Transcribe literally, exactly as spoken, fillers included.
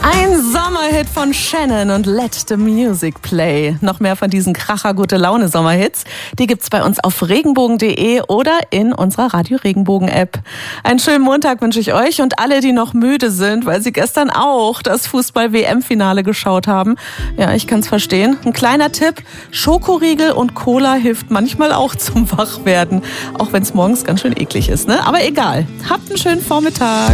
Ein Sommerhit von Shannon und Let the Music Play. Noch mehr von diesen Kracher-Gute-Laune-Sommerhits, die gibt's bei uns auf regenbogen punkt de oder in unserer Radio Regenbogen-App. Einen schönen Montag wünsche ich euch und alle, die noch müde sind, weil sie gestern auch das Fußball-W M-Finale geschaut haben. Ja, ich kann's verstehen. Ein kleiner Tipp, Schokoriegel und Cola hilft manchmal auch zum Wachwerden. Auch wenn es morgens ganz schön eklig ist, ne? Aber egal. Habt einen schönen Vormittag.